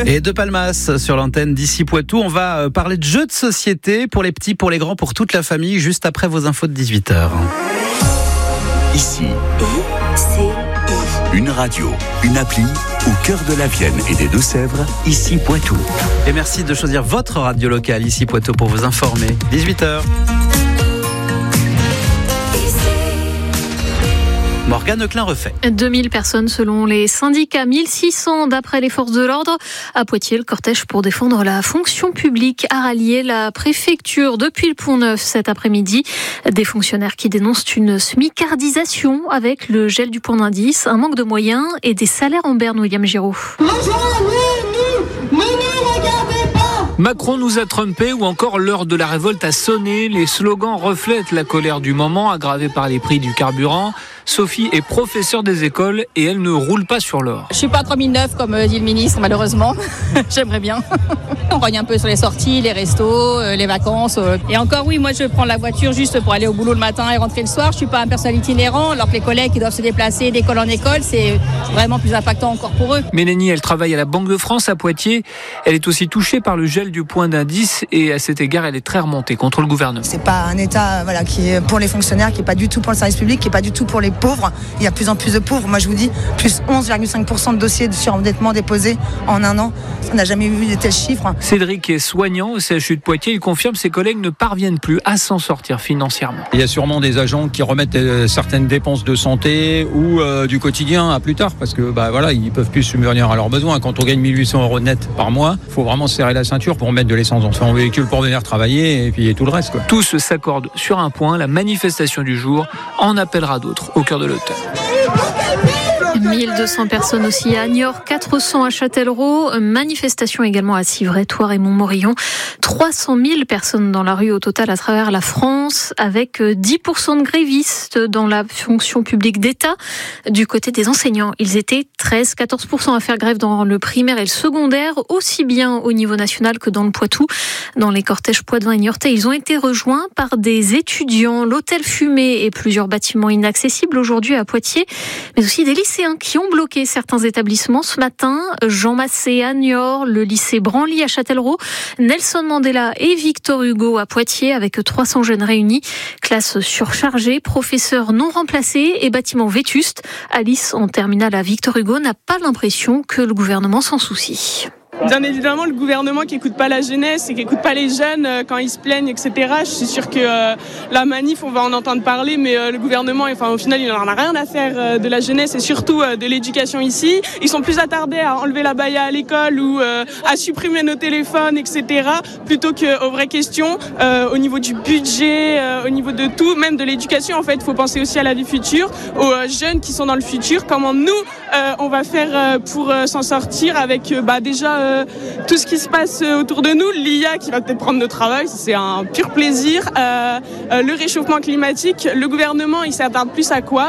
Et de Palmas sur l'antenne d'ici Poitou. On va parler de jeux de société pour les petits, pour les grands, pour toute la famille, juste après vos infos de 18h. Ici, une radio, une appli au cœur de la Vienne et des Deux-Sèvres, ici Poitou. Et merci de choisir votre radio locale ici Poitou pour vous informer. 18h. Morgane Klein refait. 2000 personnes selon les syndicats, 1600 d'après les forces de l'ordre. À Poitiers, le cortège pour défendre la fonction publique a rallié la préfecture depuis le Pont-Neuf cet après-midi. Des fonctionnaires qui dénoncent une smicardisation avec le gel du point d'indice, un manque de moyens et des salaires en berne. William Giraud. Macron nous a trumpé ou encore l'heure de la révolte a sonné. Les slogans reflètent la colère du moment, aggravée par les prix du carburant. Sophie est professeure des écoles et elle ne roule pas sur l'or. Je suis pas 3009 comme dit le ministre, malheureusement. J'aimerais bien. On rogne un peu sur les sorties, les restos, les vacances. Et encore oui, moi je prends la voiture juste pour aller au boulot le matin et rentrer le soir. Je suis pas un personnel itinérant, alors que les collègues qui doivent se déplacer d'école en école, c'est vraiment plus impactant encore pour eux. Mélanie, elle travaille à la Banque de France à Poitiers. Elle est aussi touchée par le gel du point d'indice et à cet égard, elle est très remontée contre le gouvernement. C'est pas un État qui est pour les fonctionnaires, qui est pas du tout pour le service public, qui est pas du tout pour les pauvres. Il y a de plus en plus de pauvres. Moi, je vous dis, plus 11,5% de dossiers de surendettement déposés en un an. On n'a jamais vu de tels chiffres. Cédric est soignant au CHU de Poitiers. Il confirme que ses collègues ne parviennent plus à s'en sortir financièrement. Il y a sûrement des agents qui remettent certaines dépenses de santé ou du quotidien à plus tard parce que ils peuvent plus subvenir à leurs besoins. Quand on gagne 1800 € net par mois, il faut vraiment se serrer la ceinture pour mettre de l'essence dans son véhicule pour venir travailler et puis tout le reste. Tous s'accordent sur un point, la manifestation du jour en appellera d'autres au cœur de l'automne. 1200 personnes aussi à Niort, 400 à Châtellerault, manifestation également à Civray, Thouars et Montmorillon. 300 000 personnes dans la rue au total à travers la France, avec 10% de grévistes dans la fonction publique d'État. Du côté des enseignants, ils étaient 13-14% à faire grève dans le primaire et le secondaire, aussi bien au niveau national que dans le Poitou. Dans les cortèges poitevins et niortais, ils ont été rejoints par des étudiants, l'hôtel fumé et plusieurs bâtiments inaccessibles aujourd'hui à Poitiers, mais aussi des lycéens qui ont bloqué certains établissements ce matin. Jean Massé à Niort, le lycée Branly à Châtellerault, Nelson Mandela et Victor Hugo à Poitiers avec 300 jeunes réunis. Classe surchargée, professeurs non remplacés et bâtiments vétustes. Alice, en terminale à Victor Hugo, n'a pas l'impression que le gouvernement s'en soucie. Bien évidemment, le gouvernement qui écoute pas la jeunesse et qui écoute pas les jeunes quand ils se plaignent, etc. Je suis sûre que la manif, on va en entendre parler, mais le gouvernement, au final, il n'en a rien à faire de la jeunesse et surtout de l'éducation ici. Ils sont plus attardés à enlever la baya à l'école ou à supprimer nos téléphones, etc. plutôt qu'aux vraies questions, au niveau du budget, au niveau de tout, même de l'éducation. En fait, il faut penser aussi à la vie future, aux jeunes qui sont dans le futur. Comment nous, on va faire pour s'en sortir avec déjà tout ce qui se passe autour de nous, l'IA qui va peut-être prendre notre travail, c'est un pur plaisir, le réchauffement climatique, le gouvernement il s'attarde plus à quoi ?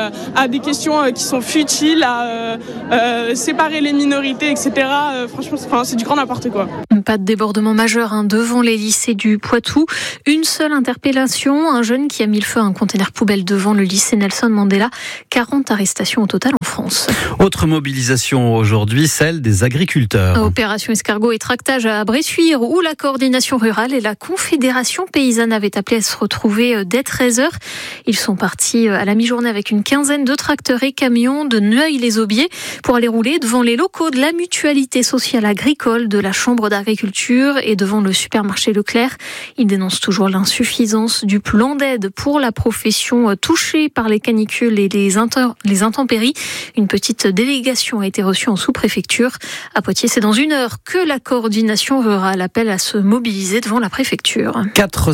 À des questions qui sont futiles, à séparer les minorités, etc. Franchement, c'est du grand n'importe quoi. Pas de débordement majeur devant les lycées du Poitou. Une seule interpellation, un jeune qui a mis le feu à un conteneur poubelle devant le lycée Nelson Mandela. 40 arrestations au total en France. Autre mobilisation aujourd'hui, celle des agriculteurs. Opération escargot et tractage à Bressuire où la coordination rurale et la Confédération paysanne avaient appelé à se retrouver dès 13h. Ils sont partis à la mi-journée avec une quinzaine de tracteurs et camions de Neuilly-les-Aubiers pour aller rouler devant les locaux de la Mutualité sociale agricole, de la Chambre d'agriculture et devant le supermarché Leclerc. Ils dénoncent toujours l'insuffisance du plan d'aide pour la profession touchée par les canicules et les intempéries. Une petite délégation a été reçue en sous-préfecture. À Poitiers, c'est dans une heure que la coordination rurale appelle à se mobiliser devant la préfecture.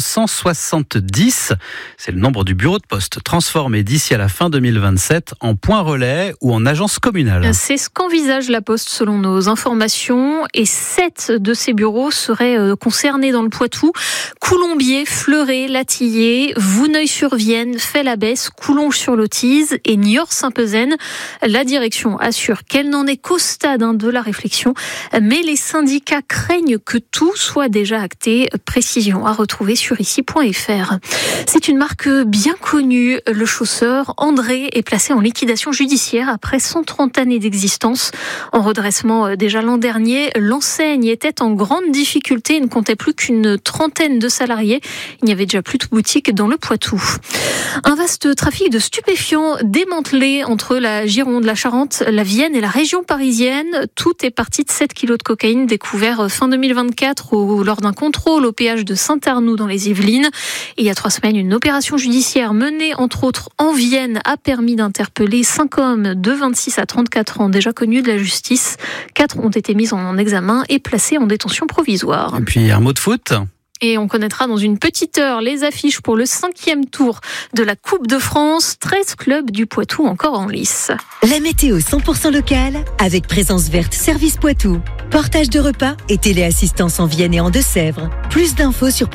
470, c'est le nombre du bureau de poste transformé d'ici à la fin 2027 en point relais ou en agence communale. C'est ce qu'envisage la Poste selon nos informations et 7 de ces ces bureaux seraient concernés dans le Poitou. Coulombiers, Fleuret, Latillé, Vouneuil-sur-Vienne, Fay-la-Besse, Coulonges-sur-Lotise et Niort-Saint-Pezen. La direction assure qu'elle n'en est qu'au stade de la réflexion, mais les syndicats craignent que tout soit déjà acté. Précision à retrouver sur ici.fr. C'est une marque bien connue. Le chausseur André est placé en liquidation judiciaire après 130 années d'existence. En redressement déjà l'an dernier, l'enseigne était en grande difficulté et ne comptait plus qu'une trentaine de salariés. Il n'y avait déjà plus de boutiques dans le Poitou. Un vaste trafic de stupéfiants démantelé entre la Gironde, la Charente, la Vienne et la région parisienne. Tout est parti de 7 kilos de cocaïne découvert fin 2024 lors d'un contrôle au péage de Saint-Arnoux dans les Yvelines. Et il y a 3 semaines, une opération judiciaire menée entre autres en Vienne a permis d'interpeller 5 hommes de 26 à 34 ans déjà connus de la justice. 4 ont été mis en examen et placés en détention provisoire. Et puis un mot de foot. Et on connaîtra dans une petite heure les affiches pour le 5e tour de la Coupe de France. 13 clubs du Poitou encore en lice. La météo 100% locale avec Présence Verte Service Poitou. Portage de repas et téléassistance en Vienne et en Deux-Sèvres. Plus d'infos sur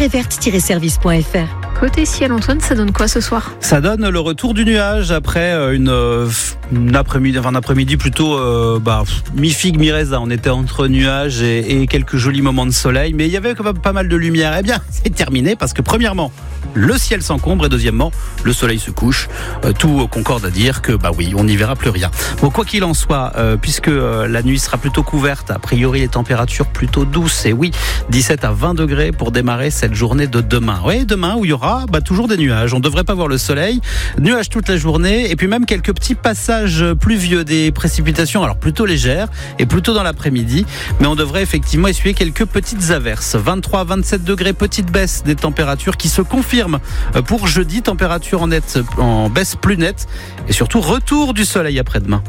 présence-verte-service.fr. Côté ciel, Antoine, ça donne quoi ce soir ? Ça donne le retour du nuage après un après-midi plutôt mi-figue, mi-raisin. On était entre nuages et quelques jolis moments de soleil, mais il y avait quand même pas mal de lumière. Eh bien, c'est terminé parce que premièrement, le ciel s'encombre et deuxièmement, le soleil se couche. Tout concorde à dire que on n'y verra plus rien. Bon, quoi qu'il en soit, puisque la nuit sera plutôt couverte, a priori les températures plutôt douces et 17 à 20 degrés pour démarrer cette journée de demain. Oui, demain où il y aura toujours des nuages. On ne devrait pas voir le soleil. Nuages toute la journée et puis même quelques petits passages pluvieux, des précipitations alors plutôt légères et plutôt dans l'après-midi. Mais on devrait effectivement essuyer quelques petites averses. 23 à 27 degrés, petite baisse des températures qui se confirme pour jeudi. Température en baisse plus nette et surtout retour du soleil après-demain.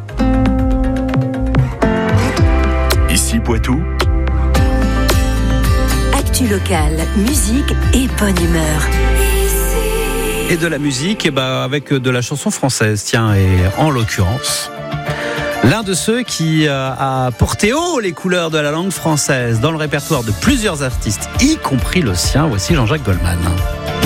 Ici Poitou. Actu locale, musique et bonne humeur. Et de la musique, avec de la chanson française, tiens, et en l'occurrence, l'un de ceux qui a porté haut les couleurs de la langue française dans le répertoire de plusieurs artistes, y compris le sien, voici Jean-Jacques Goldman.